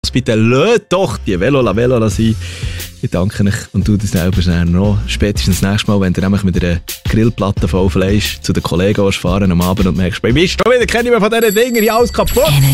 Bitte lasst doch die Velo sein. Ich danke euch und du das selber schnell noch. Spätestens das nächste Mal, wenn du nämlich mit einer Grillplatte voll Fleisch zu den Kollegen fahren am Abend und merkst, bei mir ist schon wieder keine mehr von diesen Dingen, hier alles kaputt.